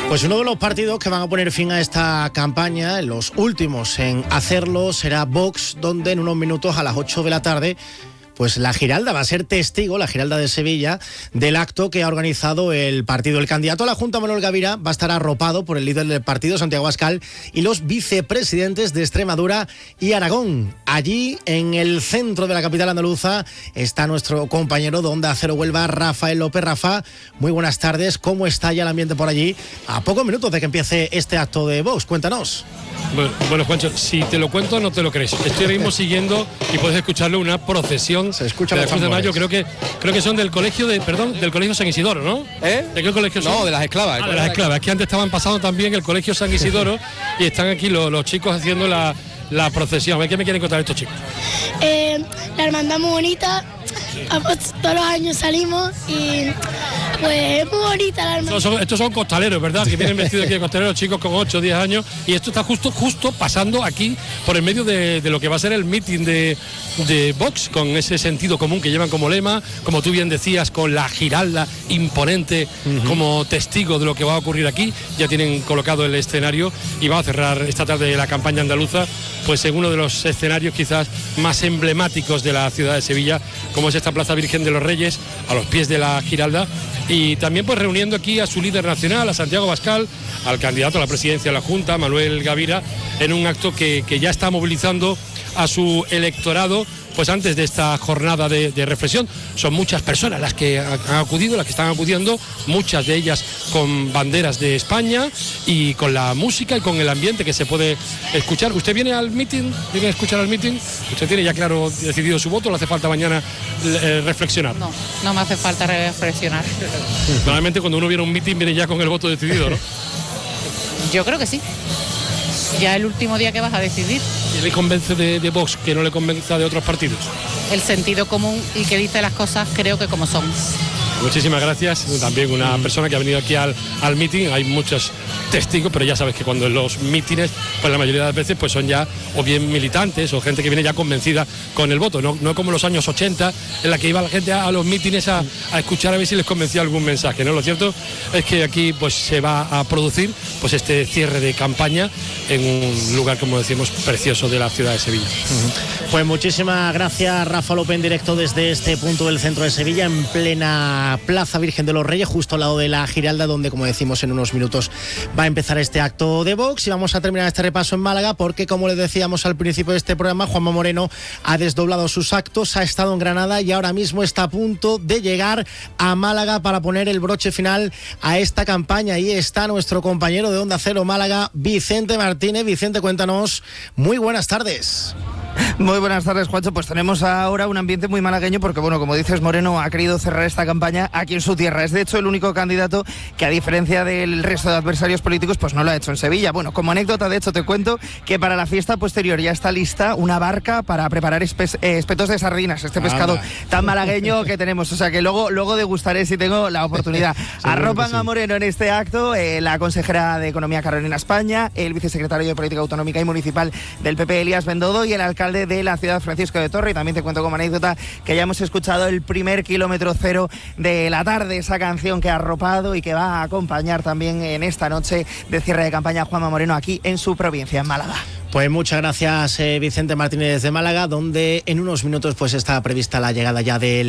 Pues uno de los partidos que van a poner fin a esta campaña, los últimos en hacerlo, será Vox, donde en unos minutos a las 8 de la tarde... pues la Giralda va a ser testigo, la Giralda de Sevilla, del acto que ha organizado el partido. El candidato a la Junta, Manuel Gavira, va a estar arropado por el líder del partido, Santiago Abascal, y los vicepresidentes de Extremadura y Aragón. Allí, en el centro de la capital andaluza, está nuestro compañero de Onda Cero Huelva, Rafael López. Rafa, muy buenas tardes. ¿Cómo está ya el ambiente por allí? A pocos minutos de que empiece este acto de Vox. Cuéntanos. Bueno, Juancho, si te lo cuento no te lo crees. Estoy ahora mismo siguiendo y puedes escucharlo, una procesión. Se escucha de la Cruz de Mayo, creo que son del colegio del colegio San Isidoro, ¿no? ¿De qué colegio son? No, de las esclavas. De las esclavas. Es que antes estaban pasando también el colegio San Isidoro y están aquí los chicos haciendo la procesión. A ver, ¿qué me quieren contar estos chicos? La hermandad muy bonita. Todos los años salimos y pues es muy bonita la hermandad. Estos son costaleros, ¿verdad? Que vienen vestidos aquí de costaleros, chicos con 8 o 10 años, y esto está justo pasando aquí por el medio de lo que va a ser el meeting de Vox, con ese sentido común que llevan como lema, como tú bien decías, con la Giralda imponente como testigo de lo que va a ocurrir aquí. Ya tienen colocado el escenario y va a cerrar esta tarde la campaña andaluza pues en uno de los escenarios quizás más emblemáticos de la ciudad de Sevilla, como es esta Plaza Virgen de los Reyes, a los pies de la Giralda, y también pues reuniendo aquí a su líder nacional, a Santiago Abascal, al candidato a la presidencia de la Junta, Manuel Gavira, en un acto que ya está movilizando a su electorado, pues antes de esta jornada de reflexión. Son muchas personas las que han acudido, las que están acudiendo, muchas de ellas con banderas de España y con la música y con el ambiente que se puede escuchar. ¿Usted viene al meeting? ¿Viene a escuchar al meeting? ¿Usted tiene ya claro decidido su voto o le hace falta mañana reflexionar? No me hace falta reflexionar. Normalmente cuando uno viene a un meeting viene ya con el voto decidido, ¿no? Yo creo que sí. Ya el último día que vas a decidir. ¿Qué le convence de Vox que no le convenza de otros partidos? El sentido común y que dice las cosas creo que como son. Muchísimas gracias. También una persona que ha venido aquí al meeting. Hay muchos testigos, pero ya sabes que cuando en los mítines, pues la mayoría de las veces pues son ya o bien militantes o gente que viene ya convencida con el voto. No como los años 80, en la que iba la gente a los mítines a escuchar a ver si les convencía algún mensaje, ¿no? Lo cierto es que aquí pues se va a producir pues este cierre de campaña en un lugar, como decimos, precioso de la ciudad de Sevilla. Pues muchísimas gracias, Rafa López, en directo desde este punto del centro de Sevilla, en plena Plaza Virgen de los Reyes, justo al lado de la Giralda, donde, como decimos, en unos minutos va a empezar este acto de Vox. Y vamos a terminar este repaso en Málaga porque, como les decíamos al principio de este programa, Juanma Moreno ha desdoblado sus actos, ha estado en Granada y ahora mismo está a punto de llegar a Málaga para poner el broche final a esta campaña. Ahí está nuestro compañero de Onda Cero Málaga, Vicente Martínez. Vicente, cuéntanos. Muy buenas tardes. Muy buenas tardes, Juancho. Pues tenemos ahora un ambiente muy malagueño porque, bueno, como dices, Moreno ha querido cerrar esta campaña aquí en su tierra. Es, de hecho, el único candidato que, a diferencia del resto de adversarios políticos, pues no lo ha hecho en Sevilla. Bueno, como anécdota, de hecho, te cuento que para la fiesta posterior ya está lista una barca para preparar espetos de sardinas, este pescado tan malagueño que tenemos. O sea, que luego degustaré si tengo la oportunidad. Arropan a Moreno en este acto la consejera de Economía, Carolina España, el vicesecretario de Política Autonómica y Municipal del PP, Elías Bendodo, y el alcalde de la ciudad, Francisco de Torre. Y también te cuento como anécdota que ya hemos escuchado el primer kilómetro cero de la tarde, esa canción que ha arropado y que va a acompañar también en esta noche de cierre de campaña Juanma Moreno aquí en su provincia, en Málaga. Pues muchas gracias, Vicente Martínez de Málaga, donde en unos minutos pues está prevista la llegada ya del